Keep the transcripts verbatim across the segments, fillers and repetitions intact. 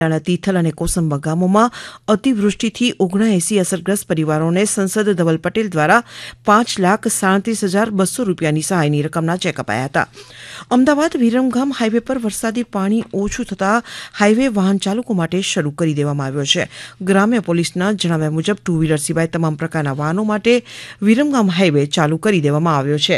તિથલ અને કોસંબા ગામોમાં અતિવૃષ્ટિથી ઓગણએસી અસરગ્રસ્ત પરિવારોને સંસદ ધવલ પટેલ દ્વારા પાંચ લાખ સાડત્રીસ હજાર બસો રૂપિયાની સહાયની રકમના ચેક અપાયા હતા. અમદાવાદ વિરમગામ હાઈવે પર વરસાદી પાણી ઓછું થતાં હાઈવે વાહન ચાલકો માટે શરૂ કરી દેવામાં આવ્યો છે. ગ્રામ્ય પોલીસના જણાવ્યા મુજબ ટુ વ્હીલર સિવાય તમામ પ્રકારના વાહનો માટે વિરમગામ હાઈવે ચાલુ કરી દેવામાં આવ્યો છે.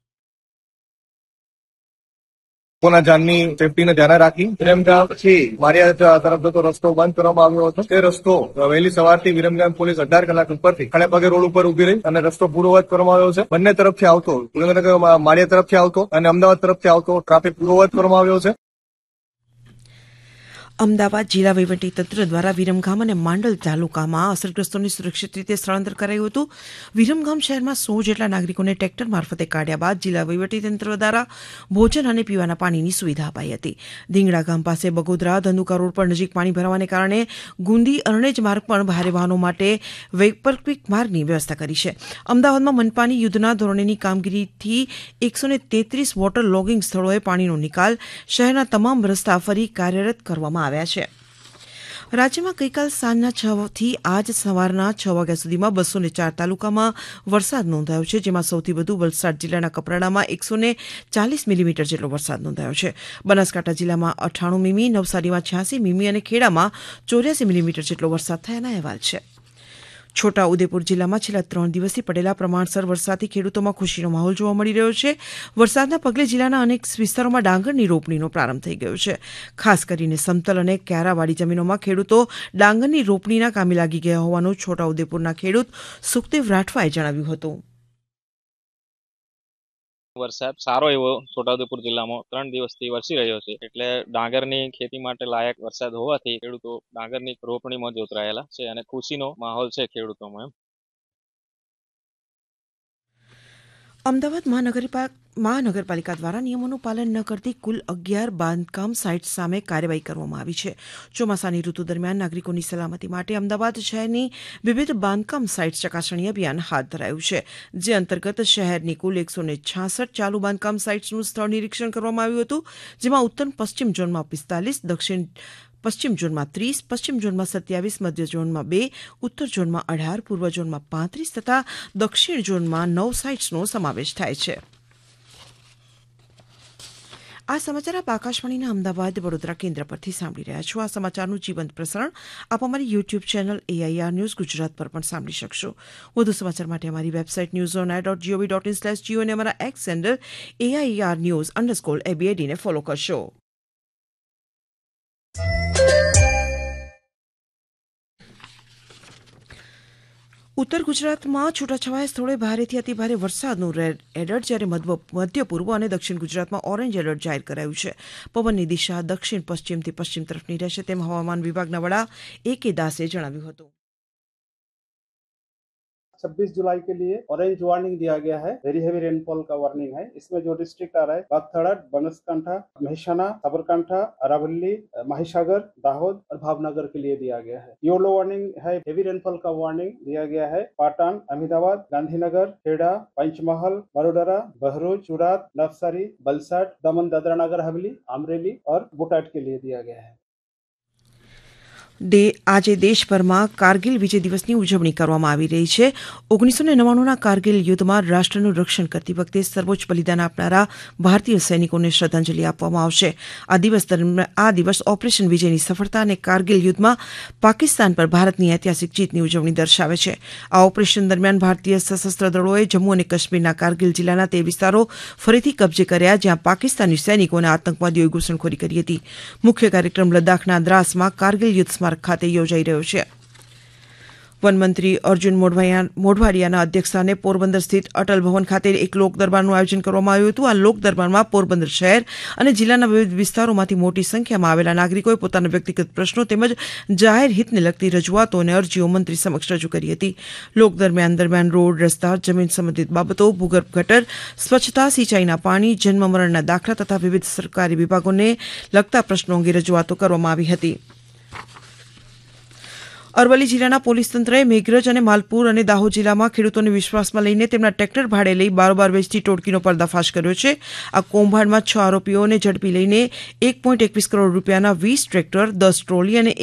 કોના જાનની સેફટીને ધ્યાને રાખી વિરમગામ પછી મારિયા તરફ જતો રસ્તો બંધ કરવામાં આવ્યો હતો. તે રસ્તો વહેલી સવારથી વિરમગામ પોલીસ અઢાર કલાક ઉપરથી ખડે પગે રોડ ઉપર ઉભી રહી અને રસ્તો પૂર્વવત કરવામાં આવ્યો છે. બંને તરફથી આવતો મારિયા તરફથી આવતો અને અમદાવાદ તરફથી આવતો ટ્રાફિક પૂર્વવત કરવામાં આવ્યો છે. અમદાવાદ જિલ્લા વહીવટીતંત્ર દ્વારા વિરમગામ અને માંડલ તાલુકામાં અસરગ્રસ્તોને સુરક્ષિત રીતે સ્થળાંતર કરાયું હતું. વિરમગામ શહેરમાં સો જેટલા નાગરિકોને ટ્રેક્ટર મારફતે કાઢ્યા બાદ જિલ્લા વહીવટીતંત્ર દ્વારા ભોજન અને પીવાના પાણીની સુવિધા અપાઈ હતી. ધીંગડા ગામ પાસે બગોદરા ધંધુકા રોડ પર નજીક પાણી ભરાવાને કારણે ગુંદી અરણેજ માર્ગ પર ભારે વાહનો માટે વૈકલ્પિક માર્ગની વ્યવસ્થા કરી છે. અમદાવાદમાં મનપાની યુદ્ધના ધોરણેની કામગીરીથી એકસો ને તેત્રીસ વોટર લોગિંગ સ્થળોએ પાણીનો નિકાલ શહેરના તમામ રસ્તા ફરી કાર્યરત કરવામાં આવ્યા છે. રાજ્યમાં ગઈકાલ સાંજના છ થી આજ સવારના છ વાગ્યા સુધીમાં બસો ને ચાર તાલુકામાં વરસાદ નોંધાયો છે, જેમાં સૌથી વધુ વલસાડ જિલ્લાના કપરાડામાં એકસો ને ચાલીસ મિલીમીટર જેટલો વરસાદ નોંધાયો છે. બનાસકાંઠા જિલ્લામાં અઠ્ઠાણું મીમી, નવસારીમાં છ્યાસી મીમી અને ખેડામાં ચોર્યાસી મિલીમીટર જેટલો વરસાદ થયાના અહેવાલ છે. છોટા ઉદેપુર જિલ્લામાં છેલ્લા ત્રણ દિવસથી પડેલા પ્રમાણસર વરસાદથી ખેડૂતોમાં ખુશીનો માહોલ જોવા મળી રહ્યો છે. વરસાદના પગલે જિલ્લાના અનેક વિસ્તારોમાં ડાંગરની રોપણીનો પ્રારંભ થઈ ગયો છે. ખાસ કરીને સમતલ અને ક્યારાવાળી જમીનોમાં ખેડૂતો ડાંગરની રોપણીના કામે લાગી ગયા હોવાનું છોટા ઉદેપુરના ખેડૂત સુખદેવ રાઠવાએ જણાવ્યું હતું. વરસાદ સારો એવો છોટાઉદેપુર જિલ્લામાં ત્રણ દિવસથી વરસી રહ્યો છે, એટલે ડાંગરની ખેતી માટે લાયક વરસાદ હોવાથી ખેડૂતો ડાંગરની રોપણીમાં જોતરાયેલા છે અને ખુશીનો માહોલ છે ખેડૂતોમાં. અમદાવાદ મહાનગરપાલિકા દ્વારા નિયમોનું પાલન ન કરતી કુલ અગિયાર બાંધકામ સાઇટ સામે કાર્યવાહી કરવામાં આવી છે. ચોમાસાની ઋતુ દરમિયાન નાગરિકોની સલામતી માટે અમદાવાદ શહેરની વિવિધ બાંધકામ સાઇટ ચકાસણી અભિયાન હાથ ધરાયું છે, જે અંતર્ગત શહેરની કુલ એકસો ને છાસઠ ચાલુ બાંધકામ સાઇટ્સનું સ્થળ નિરીક્ષણ કરવામાં આવ્યું હતું, જેમાં ઉત્તર પશ્ચિમ ઝોનમાં પિસ્તાલીસ, દક્ષિણ પશ્ચિમ ઝોનમાં ત્રીસ, પશ્ચિમ ઝોનમાં સત્યાવીસ, મધ્ય ઝોનમાં બે, ઉત્તર ઝોનમાં અઢાર, પૂર્વ ઝોનમાં પાંત્રીસ તથા દક્ષિણ ઝોનમાં નવ સાઇટ્સનો સમાવેશ થાય છે. આ સમાચાર આપ આકાશવાણીના અમદાવાદ વડોદરા કેન્દ્ર પરથી સાંભળી રહ્યા છો. આ સમાચારનું જીવંત પ્રસારણ આપ અમારી YouTube channel AIR news Gujarat પર પણ સાંભળી શકશો. વધુ સમાચાર માટે અમારી website news on air dot GOV dot in slash Jio અને અમારા x handle AIR news underscore એબીએડીને follow કરશો. ઉત્તર ગુજરાતમાં છૂટાછવાયા સ્થળોએ ભારેથી અતિભારે વરસાદનું રેડ એલર્ટ, જ્યારે મધ્ય પૂર્વ અને દક્ષિણ ગુજરાતમાં ઓરેન્જ એલર્ટ જાહેર કરાયું છે. પવનની દિશા દક્ષિણ પશ્ચિમથી પશ્ચિમ તરફની રહેશે, તેમ હવામાન વિભાગના વડા એ કે દાસે જણાવ્યું હતું. छब्बीस जुलाई के लिए ऑरेंज वार्निंग दिया गया है. वेरी हेवी रेनफॉल का वार्निंग है. इसमें जो डिस्ट्रिक्ट आ रहा है बागथड़ा, बनसकांठा, महेसाना, साबरकांठा, अरावली, महिसागर, दाहोद और भावनगर के लिए दिया गया है. येलो वार्निंग है, हेवी रेनफॉल का वार्निंग दिया गया है पाटन, अहमदाबाद, गांधीनगर, खेड़ा, पंचमहल, वडोदरा, बहरोज, सूरत, नवसारी, वलसाड, दमन दादरा नगर हवेली, अमरेली और बोटाड के लिए दिया गया है. આજે દેશભરમાં કારગિલ વિજય દિવસની ઉજવણી કરવામાં આવી રહી છે. ઓગણીસો ને નવ્વાણુંના કારગિલ યુદ્ધમાં રાષ્ટ્રનું રક્ષણ કરતી વખતે સર્વોચ્ચ બલિદાન આપનારા ભારતીય સૈનિકોને શ્રદ્ધાંજલિ આપવામાં આવશે. આ દિવસ આ દિવસ ઓપરેશન વિજયની સફળતા અને કારગિલ યુદ્ધમાં પાકિસ્તાન પર ભારતની ઐતિહાસિક જીતની ઉજવણી દર્શાવે છે. આ ઓપરેશન દરમિયાન ભારતીય સશસ્ત્ર દળોએ જમ્મુ અને કાશ્મીરના કારગિલ જિલ્લાના તે વિસ્તારો ફરીથી કબજે કર્યા જ્યાં પાકિસ્તાની સૈનિકો અને આતંકવાદીઓએ ઘૂસણખોરી કરી હતી. મુખ્ય કાર્યક્રમ લદ્દાખના દ્રાસમાં કારગિલ યુદ્ધ સ્મારક ખાતે યોજાઈ રહ્યો છે. વનમંત્રી અર્જુન મોઢવાડિયાના અધ્યક્ષસ્થાને પોરબંદર સ્થિત અટલ ભવન ખાતે એક લોક દરબારનું આયોજન કરવામાં આવ્યું હતું. આ લોક દરબારમાં પોરબંદર શહેર અને જિલ્લાના વિવિધ વિસ્તારોમાંથી મોટી સંખ્યામાં આવેલા નાગરિકોએ પોતાના વ્યક્તિગત પ્રશ્નો તેમજ જાહેર હિતને લગતી રજૂઆતો અને અરજીઓ મંત્રી સમક્ષ રજૂ કરી હતી. લોક દરમિયાન દરમિયાન રોડ, રસ્તા, જમીન સંબંધિત બાબતો, ભૂગર્ભ ગટર, સ્વચ્છતા, સિંચાઈના પાણી, જન્મ મરણના દાખલા તથા વિવિધ સરકારી વિભાગોને લગતા પ્રશ્નો અંગે રજૂઆતો કરવામાં આવી હતી. અરવલ્લી જિલ્લાના પોલીસ તંત્રએ મેઘરજ અને માલપુર અને દાહોદ જિલ્લામાં ખેડૂતોને વિશ્વાસમાં લઈને તેમના ટ્રેક્ટર ભાડે લઈ બારોબાર વેચતી ટોળકીનો પર્દાફાશ કર્યો છે. આ કૌભાંડમાં છ આરોપીઓને ઝડપી લઈને એક પોઈન્ટ એકવીસ કરોડ રૂપિયાના વીસ ટ્રેક્ટર, દસ ટ્રોલી અને